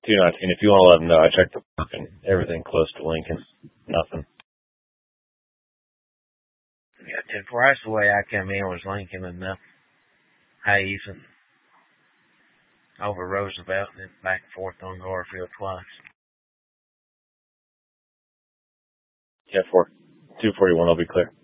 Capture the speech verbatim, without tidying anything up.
two nineteen. If you want to let them know, I checked the fucking everything close to Lincoln. Nothing. Yeah, to Price, the way I come in was Lincoln and uh, Hayes and over Roosevelt and then back and forth on Garfield twice. Yeah, four. two forty-one will be clear.